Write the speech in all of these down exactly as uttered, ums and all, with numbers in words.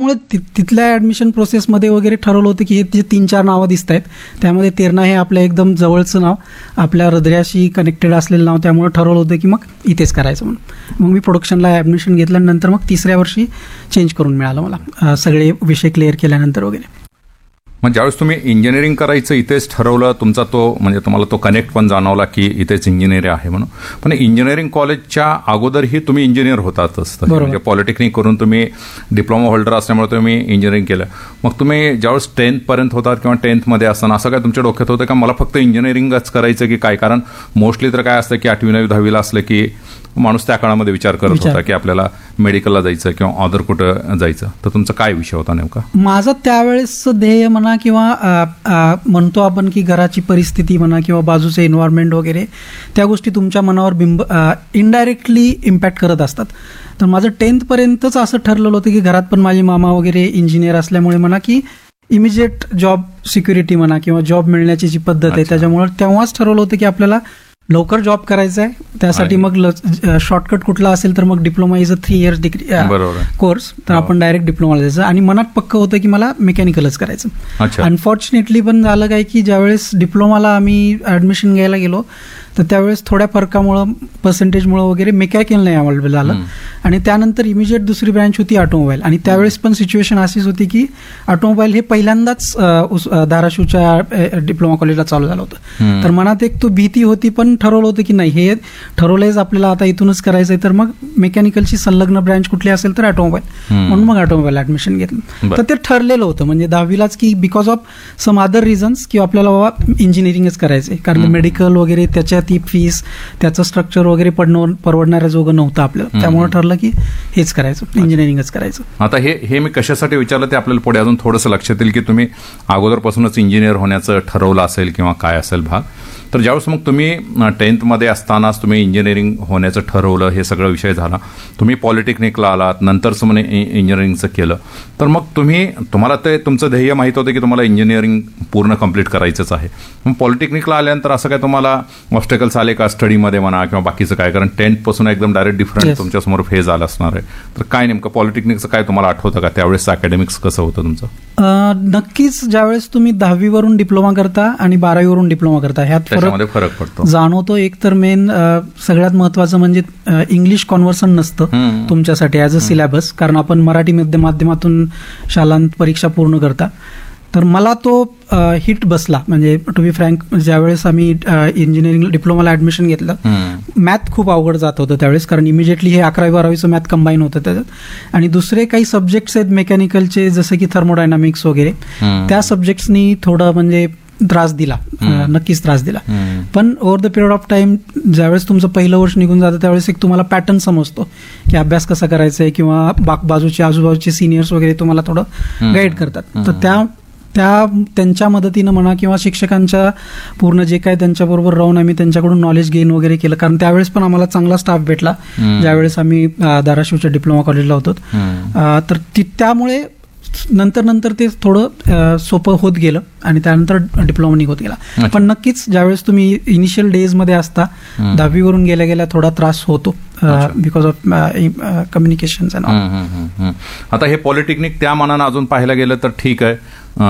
त्यामुळे तिथल्या ॲडमिशन प्रोसेसमध्ये वगैरे ठरवलं होतं की हे जे तीन चार नावं दिसत आहेत त्यामध्ये तेरणा हे आपलं एकदम जवळचं नाव, आपल्या हृदयाशी कनेक्टेड असलेलं नाव, त्यामुळे ठरवलं होतं की मग इथेच करायचं म्हणून. मग मी प्रोडक्शनला ॲडमिशन घेतल्यानंतर मग तिसऱ्या वर्षी चेंज करून मिळालं मला, सगळे विषय क्लिअर केल्यानंतर वगैरे. मग ज्यावेळेस तुम्ही इंजिनिअरिंग करायचं इथेच ठरवलं, तुमचा तो म्हणजे तुम्हाला तो कनेक्ट पण जाणवला की इथेच इंजिनिअरिंग आहे म्हणून, पण इंजिनिअरिंग कॉलेजच्या अगोदरही तुम्ही इंजिनियर होतातच, म्हणजे पॉलिटेक्निक करून तुम्ही डिप्लोमा होल्डर असल्यामुळे तुम्ही इंजिनिअरिंग केलं. मग तुम्ही ज्यावेळेस टेन्थपर्यंत होतात किंवा टेन्थमध्ये असताना असं काय तुमच्या डोक्यात होतं का मला फक्त इंजिनिअरिंगच करायचं की काय? कारण मोस्टली तर काय असतं की आठवी नववी दहावीला असलं की माणूस त्या काळामध्ये विचार करत होता की आपल्याला मेडिकलला जायचं किंवा अदर कुठं जायचं. तर तुमचा काय विषय होता नेमका? माझं त्यावेळेसचं ध्येय म्हणा किंवा म्हणतो आपण की घराची परिस्थिती म्हणा किंवा बाजूचे एन्व्हायरमेंट वगैरे त्या गोष्टी तुमच्या मनावर बिंब इनडायरेक्टली इम्पॅक्ट करत असतात. तर माझं टेन्थपर्यंतच असं ठरलेलं होतं की घरात पण माझे मामा वगैरे इंजिनियर असल्यामुळे म्हणा की इमिजिएट जॉब सिक्युरिटी म्हणा किंवा जॉब मिळण्याची जी पद्धत आहे त्याच्यामुळे तेव्हाच ठरवलं होतं की आपल्याला लवकर जॉब करायचा आहे. त्यासाठी मग शॉर्टकट कुठला असेल तर मग diploma is a three years degree course, तर आपण डायरेक्ट डिप्लोमाला जायचं. आणि मनात पक्क होतं की मला मेकॅनिकलच करायचं. अनफॉर्च्युनेटली पण झालं काय की ज्यावेळेस डिप्लोमाला आम्ही ऍडमिशन घ्यायला गेलो तर त्यावेळेस थोड्या फरकामुळं पर्सेंटेजमुळं वगैरे मेकॅनिकल नाही अवेलेबल झालं आणि त्यानंतर इमिजिएट दुसरी ब्रँच होती ऑटोमोबाईल. आणि त्यावेळेस पण सिच्युएशन अशीच होती की ऑटोमोबाईल हे पहिल्यांदाच धाराशिवच्या डिप्लोमा कॉलेजला चालू झालं होतं. तर मनात एक तो भीती होती, पण ठरवलं होतं की नाही हे ठरवलंयच आपल्याला आता इथूनच करायचंय, तर मग मेकॅनिकलची संलग्न ब्रँच कुठली असेल तर ऑटोमोबाईल, म्हणून मग ऑटोमोबाईल ऍडमिशन घेतलं. तर ते ठरलेलं होतं म्हणजे दहावीलाच की because of some other reasons की आपल्याला बाबा इंजिनिअरिंगच करायचंय, कारण मेडिकल वगैरे त्याच्या ती फीस त्याचं स्ट्रक्चर वगैरे पडणं परवडणाऱ्या जोगं नव्हतं आपल्याला, त्यामुळे ठरलं की हेच करायचं, इंजिनिअरिंगच करायचं. आता हे हे मी कशासाठी विचारलं ते आपल्याला पुढे अजून थोडंसं लक्षात येईल की तुम्ही अगोदरपासूनच इंजिनियर होण्याचं ठरवलं असेल किंवा काय असेल भाग. तर ज्यावेळेस मग तुम्ही टेन्थमध्ये असतानाच तुम्ही इंजिनिअरिंग होण्याचं ठरवलं, हे सगळं विषय झाला, तुम्ही पॉलिटेक्निकला आलात, नंतरच म्हणे इंजिनिअरिंगचं केलं, तर मग तुम्ही तुम्हाला ते तुमचं ध्येय माहीत होतं की तुम्हाला इंजिनिअरिंग पूर्ण कंप्लीट करायचंच आहे. मग पॉलिटेक्निकला आल्यानंतर असं काय तुम्हाला ऑब्स्टेकल्स आले का स्टडीमध्ये म्हणा किंवा बाकीचं काय? कारण टेन्थपासून एकदम डायरेक्ट डिफरंट तुमच्यासमोर फेज आला असणार आहे. तर काय नेमकं पॉलिटेक्निकचं काय तुम्हाला आठवतं का त्यावेळेस अकॅडमिक्स कसं होतं तुमचं? नक्कीच ज्यावेळेस तुम्ही दहावीवरून डिप्लोमा करता आणि बारावीवरून डिप्लोमा करता ह्यात फरक पडतो जाणवतो. एक तर मेन सगळ्यात महत्वाचं म्हणजे इंग्लिश कॉन्व्हर्सन नसतं तुमच्यासाठी ॲज अ सिलेबस, कारण आपण मराठी माध्यमातून शालांत परीक्षा पूर्ण करता. तर मला तो हिट बसला, म्हणजे टू बी फ्रँक ज्यावेळेस आम्ही इंजिनिअरिंग डिप्लोमाला ऍडमिशन घेतलं, मॅथ खूप अवघड जात होतं त्यावेळेस, कारण इमिजिएटली हे अकरावी बारावीचं मॅथ कंबाईन होतं त्याच्यात. आणि दुसरे काही सब्जेक्ट्स आहेत मेकॅनिकलचे जसं की थर्मोडायनामिक्स वगैरे, त्या सब्जेक्ट्सनी थोडं म्हणजे त्रास दिला, नक्कीच त्रास दिला. पण over the period of time ज्यावेळेस तुमचं पहिलं वर्ष निघून जातं त्यावेळेस एक तुम्हाला पॅटर्न समजतो की अभ्यास कसा करायचा आहे, किंवा बाक बाजूचे आजूबाजूचे सिनियर्स वगैरे तुम्हाला थोडं गाईड करतात. तर त्या त्या त्यांच्या मदतीनं म्हणा किंवा शिक्षकांच्या पूर्ण जे काय त्यांच्याबरोबर राहून आम्ही त्यांच्याकडून नॉलेज गेन वगैरे केलं, कारण त्यावेळेस पण आम्हाला चांगला स्टाफ भेटला ज्यावेळेस आम्ही धाराशिवच्या डिप्लोमा कॉलेजला होतो. तर त्यामुळे नंतर नंतर ते थोडं सोपं होत गेलं आणि त्यानंतर डिप्लोमा निघत गेला. पण नक्कीच ज्यावेळेस तुम्ही इनिशियल डेजमध्ये असता, दहावीवरून गेल्या गेल्या थोडा त्रास होतो बिकॉज ऑफ कम्युनिकेशन. आता हे पॉलिटेक्निक त्या मानानं अजून पाहायला गेलं तर ठीक आहे,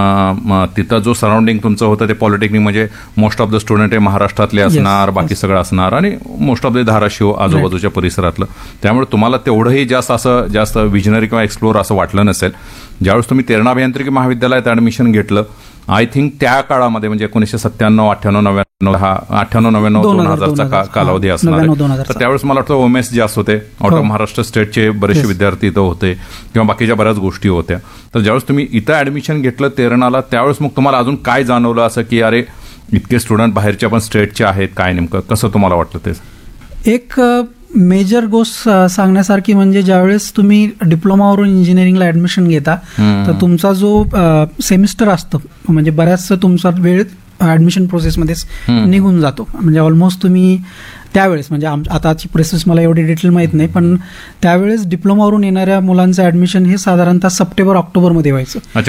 तिथं जो सराउंडिंग तुमचं होतं ते पॉलिटेक्निक म्हणजे मोस्ट ऑफ द स्टुडंट हे महाराष्ट्रातले असणार, बाकी सगळं असणार आणि मोस्ट ऑफ द धाराशिव आजूबाजूच्या परिसरातलं, त्यामुळे तुम्हाला तेवढंही जास्त असं जास्त विजनरी किंवा एक्सप्लोर असं वाटलं नसेल. ज्यावेळेस तुम्ही तेरणा अभियांत्रिकी महाविद्यालयात ऍडमिशन घेतलं, आय थिंक त्या काळामध्ये म्हणजे एकोणीसशे सत्त्याण्णव अठ्ठ्याण्णव नव्याण्णव हा अठ्ठ्याण्णव नव्याण्णव दोन हजारचा कालावधी असणार आहे. तर त्यावेळेस मला वाटतं ओमेस जास्त होते, आउट ऑफ महाराष्ट्र स्टेटचे बरेचसे विद्यार्थी इथं होते किंवा बाकीच्या बऱ्याच गोष्टी होत्या. तर ज्यावेळेस तुम्ही इथं ऍडमिशन घेतलं तेरणाला, त्यावेळेस मग तुम्हाला अजून काय जाणवलं असं की अरे इतके स्टुडंट बाहेरच्या पण स्टेटचे आहेत, काय नेमकं कसं तुम्हाला वाटलं ते? एक मेजर गोष्ट सांगण्यासारखी म्हणजे ज्यावेळेस तुम्ही डिप्लोमावरून इंजिनिअरिंगला ऍडमिशन घेता तर तुमचा जो सेमिस्टर असतो म्हणजे बऱ्याचसा तुमचा वेळ ऍडमिशन प्रोसेसमध्येच निघून जातो. म्हणजे ऑलमोस्ट तुम्ही त्यावेळेस म्हणजे आताची प्रोसेस मला एवढी डिटेल माहित नाही, पण त्यावेळेस डिप्लोमावरून येणाऱ्या मुलांचं ऍडमिशन हे साधारणतः सप्टेंबर ऑक्टोबरमध्ये व्हायचं,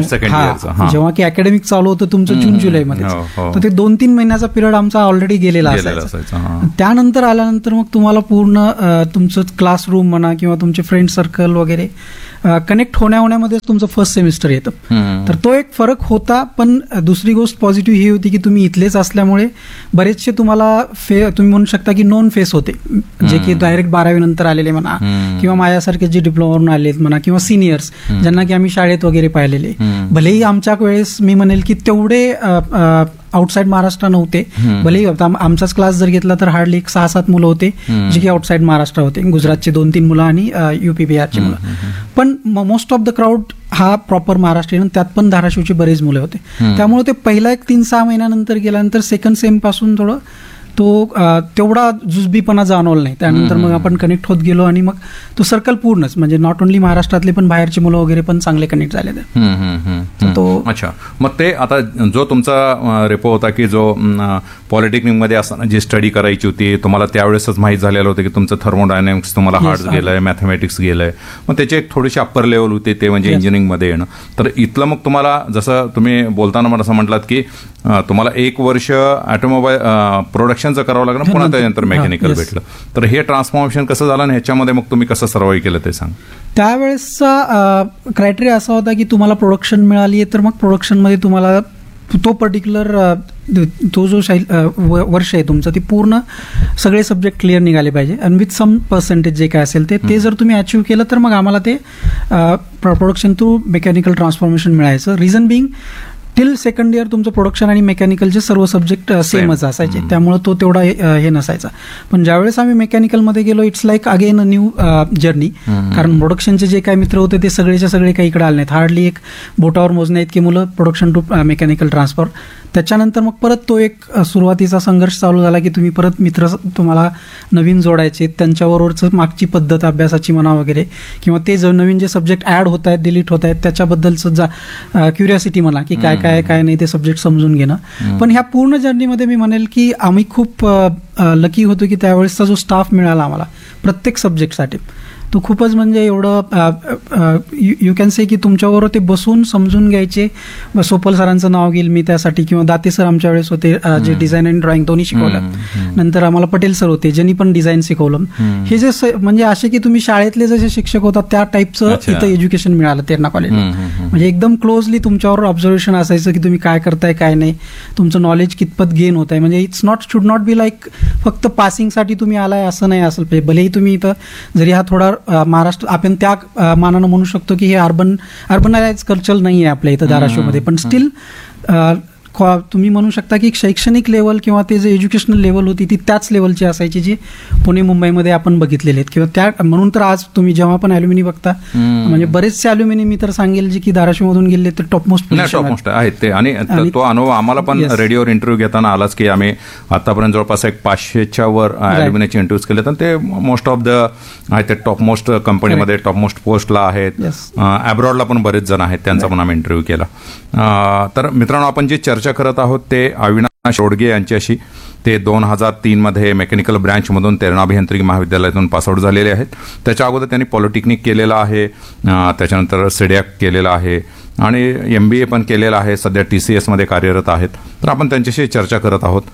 जेव्हा की अकॅडमिक चालू होतं तुमचं जून जुलैमध्ये. तर ते दोन तीन महिन्याचा पिरियड आमचा ऑलरेडी गेलेला असायचा. त्यानंतर आल्यानंतर मग तुम्हाला पूर्ण तुमचं क्लासरूम म्हणा किंवा तुमचे फ्रेंड सर्कल वगैरे कनेक्ट होण्या होण्यामध्येच तुमचं फर्स्ट सेमिस्टर येतं. तर तो एक फरक होता. पण दुसरी गोष्ट पॉझिटिव्ह ही होती की तुम्ही इथलेच असल्यामुळे बरेचसे तुम्हाला फे तुम्ही म्हणू शकता की नॉन फेस होते, जे की डायरेक्ट बारावी नंतर आलेले म्हणा किंवा माझ्यासारखे जे डिप्लोमावरून आलेत म्हणा किंवा सिनियर्स ज्यांना की आम्ही शाळेत वगैरे पाहिलेले. भलेही आमच्या वेळेस मी म्हणेल की तेवढे आउटसाईड महाराष्ट्र नव्हते. भलेही आमचाच क्लास जर घेतला तर हार्डली एक सहा सात मुलं होते जे की आउटसाईड महाराष्ट्र होते, गुजरातचे दोन तीन मुलं आणि युपी बिहारची मुलं. पण मोस्ट ऑफ द क्राऊड हा प्रॉपर महाराष्ट्रीयन, त्यात पण धाराशिवची बरेच मुलं होते. त्यामुळे ते पहिला एक तीन सहा महिन्यानंतर गेल्यानंतर सेकंड सेम पासून थोडं तो तेवढा जुजबीपणा जाणवला नाही. त्यानंतर मग आपण कनेक्ट होत गेलो आणि मग तो सर्कल पूर्णच, म्हणजे नॉट ओनली महाराष्ट्रातले पण बाहेरची मुलं वगैरे पण चांगले कनेक्ट झाले. तो अच्छा, मग ते आता जो तुमचा रेपो होता की जो पॉलिटेक्निकमध्ये असताना जी स्टडी करायची होती, तुम्हाला त्यावेळेसच माहीत झालेलं होतं की तुमचं थर्मोडायनॅमिक्स तुम्हाला हार्ड गेलंय, मॅथमॅटिक्स गेलंय, मग त्याची एक थोडीशी अप्पर लेवल होती ते म्हणजे इंजिनिअरिंगमध्ये येणं. तर इथलं मग तुम्हाला जसं तुम्ही बोलताना मला असं म्हटलात की तुम्हाला एक वर्ष ऑटोमोबाईल प्रोडक्शनचं करावं लागलं, पुन्हा त्यानंतर मेकॅनिकल भेटलं. तर हे ट्रान्सफॉर्मेशन कसं झालं आणि ह्याच्यामध्ये मग तुम्ही कसं सर्वाईव्ह केलं ते सांग. त्यावेळेसचा क्रायटेरिया असा होता की तुम्हाला प्रोडक्शन मिळाली आहे तर मग प्रोडक्शनमध्ये तुम्हाला तो पर्टिक्युलर तो जो वर्ष आहे तुमचं ते पूर्ण सगळे सब्जेक्ट क्लिअर निघाले पाहिजे आणि विथ सम पर्सेंटेज जे काय असेल ते ते जर तुम्ही अचीव्ह केलं तर मग आम्हाला ते प्रोडक्शन थ्रू मेकॅनिकल ट्रान्सफॉर्मेशन मिळायचं. Reason Bing till second year तुमचं प्रोडक्शन आणि मेकॅनिकलचे सर्व सब्जेक्ट सेमच असायचे, त्यामुळे तो तेवढा हे नसायचा. पण ज्यावेळेस आम्ही मेकॅनिकलमध्ये गेलो it's like again a new journey, कारण प्रोडक्शनचे जे काही मित्र होते ते सगळेच्या सगळे काही इकडे आले नाहीत. हार्डली एक बोटावर मोजणे इतकी मुलं प्रोडक्शन टू मेकॅनिकल ट्रान्सफर. त्याच्यानंतर मग परत तो एक सुरुवातीचा संघर्ष चालू झाला की तुम्ही परत मित्र तुम्हाला नवीन जोडायचे, त्यांच्याबरोबरच मागची पद्धत अभ्यासाची म्हणा वगैरे, किंवा ते जो नवीन जे सब्जेक्ट ॲड होत आहेत डिलीट होत आहेत त्याच्याबद्दलचं जा क्युरियोसिटी म्हणा की काय काय काय नाही ते सब्जेक्ट समजून घेणं. पण ह्या पूर्ण जर्नीमध्ये मी म्हणेल की आम्ही खूप लकी होतो की त्यावेळेसचा जो स्टाफ मिळाला आम्हाला प्रत्येक सब्जेक्टसाठी तो खूपच म्हणजे एवढं यू कॅन से की तुमच्याबरोबर ते बसून समजून घ्यायचे. सोपल सरांचं नाव घेईल मी त्यासाठी, किंवा दाते सर आमच्या वेळेस होते जे डिझाईन आणि ड्रॉइंग दोन्ही शिकवलं. नंतर आम्हाला पटेल सर होते ज्यांनी पण डिझाईन शिकवलं. हे जे म्हणजे असे की तुम्ही शाळेतले जसे शिक्षक होतात त्या टाईपचं इथं एज्युकेशन मिळालं तेरणा कॉलेजला. म्हणजे एकदम क्लोजली तुमच्यावर ऑब्झर्वेशन असायचं की तुम्ही काय करताय काय नाही, तुमचं नॉलेज कितपत गेन होत आहे. म्हणजे it's not should not be like फक्त पासिंगसाठी तुम्ही आलाय असं नाही असलं पाहिजे. भलेही तुम्ही इथं जरी हा थोडा महाराष्ट्र आपण त्या मानानं म्हणू शकतो की हे अर्बन अर्बनाइज कल्चर नाही आहे आपल्या इथं धाराशिवमध्ये, पण स्टील तुम्ही म्हणू शकता की शैक्षणिक लेवल किंवा ते जे एज्युकेशनल लेवल होती ती त्याच लेवलची असायची जी पुणे मुंबईमध्ये आपण बघितलेले आहेत. किंवा त्या म्हणून तर आज तुम्ही जेव्हा पण अॅल्युमिनी बघता म्हणजे बरेचसे अॅल्युमिनी मी तर सांगेल जे की धाराशिवमधून गेले तर टॉपमोस्ट टॉपमोस्ट आहेत ते. आणि तो अनुभव आम्हाला पण रेडिओवर इंटरव्ह्यू घेताना आलाच की आम्ही आतापर्यंत जवळपास एक पाचशेच्या वर अॅल्युमिनीचे इंटरव्ह्यूज केले, तर ते मोस्ट ऑफ द आहेत ते टॉपमोस्ट कंपनीमध्ये टॉपमोस्ट पोस्टला आहेत. अब्रॉडला पण बरेच जण आहेत, त्यांचा पण आम्ही इंटरव्ह्यू केला. तर मित्रांनो, आपण जे चर्चा करत आहोत ते अविनाश रोडगे यांच्याशी. ते दोन हजार तीन मध्ये मेकॅनिकल ब्रँचमधून तेरणा अभियांत्रिकी महाविद्यालयातून पासआउट झालेले आहेत. त्याच्या अगोदर त्यांनी पॉलिटेक्निक केलेलं आहे, त्याच्यानंतर सेडॅक केलेलं आहे आणि एम बी ए पण केलेलं आहे. सध्या टी सी एसमध्ये कार्यरत आहेत. तर आपण त्यांच्याशी चर्चा करत आहोत.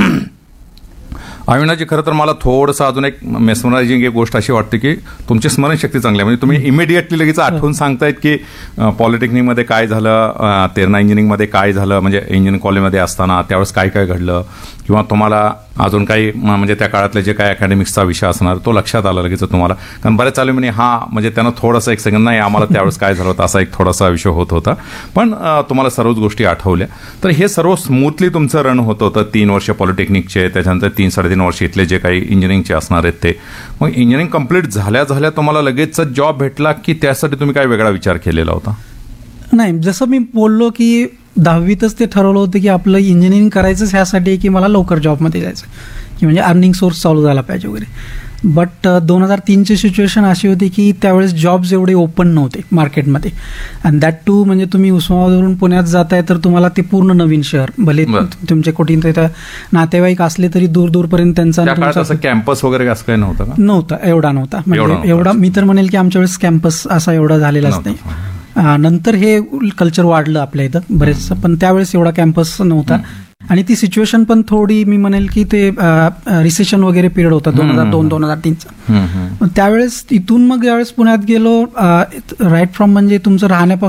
अविनाशजी, खरं तर मला थोडंसं अजून एक मेस्मरायझिंग एक गोष्ट अशी वाटते की तुमची स्मरणशक्ती चांगली आहे. म्हणजे तुम्ही इमिडिएटली लगेच आठवून सांगतायत की पॉलिटेक्निकमध्ये काय झालं, तेरणा इंजिनिअरिंगमध्ये काय झालं, म्हणजे इंजिनिअरिंग कॉलेजमध्ये असताना त्यावेळेस काय काय घडलं, किंवा तुम्हाला अजून काही म्हणजे त्या काळातले जे काही अकॅडमिक्सचा विषय असणार तो लक्षात आला लगेच तुम्हाला. कारण बरेच चालू म्हणजे हा म्हणजे त्यांना थोडंसं एक सेकंड नाही आम्हाला त्यावेळेस काय झालं होतं असा एक थोडासा विषय होत होता, पण तुम्हाला सर्वच गोष्टी आठवल्या. तर हे सर्व स्मूथली तुमचं रन होत होतं. तीन वर्ष पॉलिटेक्निकचे, त्याच्यानंतर तीन साडेतीन वर्ष इथले जे काही इंजिनिअरिंगचे असणार आहेत ते. मग इंजिनिअरिंग कंप्लीट झाल्या झाल्या तुम्हाला लगेच जॉब भेटला की त्यासाठी तुम्ही काय वेगळा विचार केलेला होता? नाही, जसं मी बोललो की दहावीतच ते ठरवलं होतं की आपलं इंजिनिअरिंग करायचंच ह्यासाठी की मला लवकर जॉबमध्ये जायचं, की म्हणजे अर्निंग सोर्स चालू झाला पाहिजे वगैरे. बट दोन हजार तीनची सिच्युएशन अशी होती की त्यावेळेस जॉब्स एवढे ओपन नव्हते मार्केटमध्ये. अँड दॅट टू म्हणजे तुम्ही उस्मानाबादवरून पुण्यात जाताय तर तुम्हाला ते पूर्ण नवीन शहर, भले तुमचे कुठे नातेवाईक असले तरी दूर दूरपर्यंत त्यांचा कॅम्पस वगैरे असं काही नव्हतं का? नव्हता, एवढा नव्हता. म्हणजे एवढा मी तर म्हणेल की आमच्या वेळेस कॅम्पस असा एवढा झालेलाच नाही. नंतर हे कल्चर वाढलं आपल्या इथं बरेच, पण त्यावेळेस एवढा कॅम्पस नव्हता. आणि ती सिच्युएशन पण थोडी मी म्हणेल की ते रिसेशन वगैरे पिरियड होता दोन हजार दोन दोन हजार तीनचा. त्यावेळेस इथून मग ज्यावेळेस पुण्यात गेलो, राईट फ्रॉम म्हणजे तुमचं राहण्यापासून